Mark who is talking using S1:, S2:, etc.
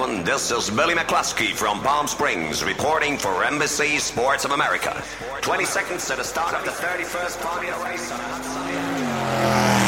S1: gentlemen, this is Billy McCluskey from Palm Springs reporting for NBC Sports of America. 20 seconds to the start of the 31st Formula race on a hot Sunday.